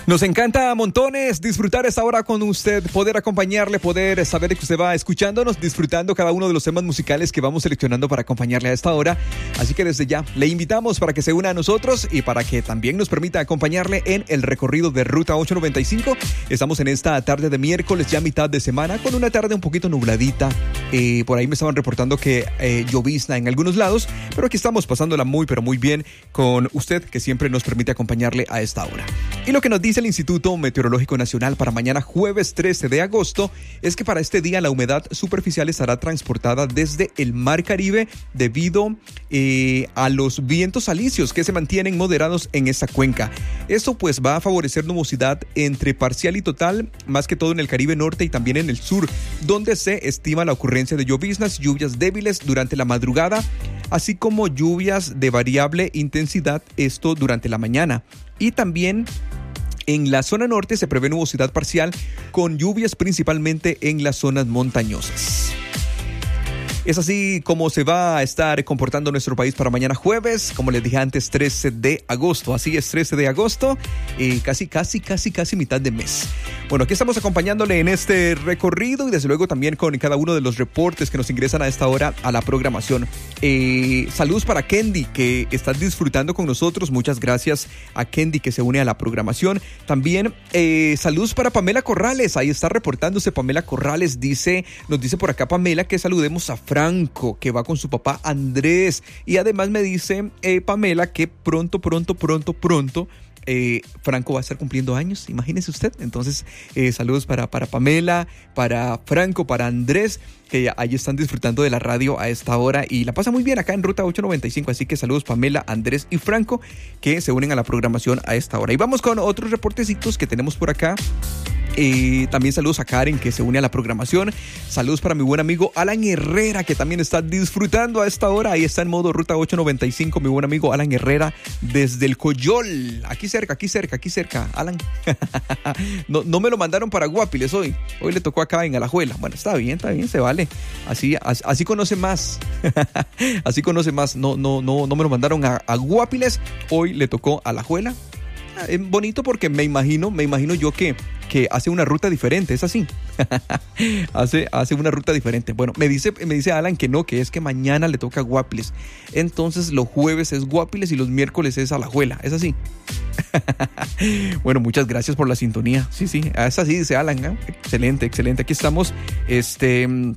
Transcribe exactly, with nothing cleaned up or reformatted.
Nos encanta a montones disfrutar esta hora con usted, poder acompañarle, poder saber que usted va escuchándonos, disfrutando cada uno de los temas musicales que vamos seleccionando para acompañarle a esta hora. Así que desde ya le invitamos para que se una a nosotros y para que también nos permita acompañarle en el recorrido de Ruta ocho noventa y cinco. Estamos en esta tarde de miércoles, ya mitad de semana, con una tarde un poquito nubladita. Eh, por ahí me estaban reportando que eh, llovizna en algunos lados, pero aquí estamos pasándola muy, pero muy bien con usted, que siempre nos permite acompañarle a esta hora. Y lo que nos dice el Instituto Meteorológico Nacional para mañana jueves trece de agosto es que para este día la humedad superficial estará transportada desde el Mar Caribe debido eh, a los vientos alisios que se mantienen moderados en esta cuenca. Esto pues va a favorecer nubosidad entre parcial y total, más que todo en el Caribe Norte y también en el sur, donde se estima la ocurrencia de lloviznas, lluvias débiles durante la madrugada, así como lluvias de variable intensidad, esto durante la mañana. Y también en la zona norte se prevé nubosidad parcial con lluvias principalmente en las zonas montañosas. Es así como se va a estar comportando nuestro país para mañana jueves, como les dije antes, trece de agosto. Así es, trece de agosto, eh, casi, casi, casi, casi mitad de mes. Bueno, aquí estamos acompañándole en este recorrido y desde luego también con cada uno de los reportes que nos ingresan a esta hora a la programación. Eh, saludos para Kendi, que está disfrutando con nosotros. Muchas gracias a Kendi, que se une a la programación. También eh, saludos para Pamela Corrales. Ahí está reportándose Pamela Corrales. Dice, nos dice por acá Pamela que saludemos a Franco, que va con su papá Andrés. Y además me dice eh, Pamela que pronto, pronto, pronto, pronto Eh, Franco va a estar cumpliendo años, imagínese usted. Entonces, eh, saludos para, para Pamela, para Franco, para Andrés, que ahí están disfrutando de la radio a esta hora y la pasa muy bien acá en Ruta ocho noventa y cinco. Así que saludos Pamela, Andrés y Franco, que se unen a la programación a esta hora. Y vamos con otros reportecitos que tenemos por acá. Eh, también saludos a Karen, que se une a la programación. Saludos para mi buen amigo Alan Herrera, que también está disfrutando a esta hora. Ahí está en modo Ruta ocho noventa y cinco mi buen amigo Alan Herrera desde el Coyol, aquí cerca, aquí cerca, aquí cerca. Alan, no, no me lo mandaron para Guapiles hoy. Hoy le tocó acá en Alajuela. Bueno, está bien, está bien, se vale. Así, así, así conoce más. Así conoce más. No, no, no, no me lo mandaron a, a Guapiles. Hoy le tocó a Alajuela. Es bonito porque me imagino, me imagino yo que, que hace una ruta diferente, es así. hace, hace una ruta diferente. Bueno, me dice, me dice Alan que no, que es que mañana le toca Guapiles. Entonces los jueves es Guapiles y los miércoles es Alajuela, es así. Bueno, muchas gracias por la sintonía. Sí, sí, es así, dice Alan, ¿eh? Excelente, excelente. Aquí estamos, este...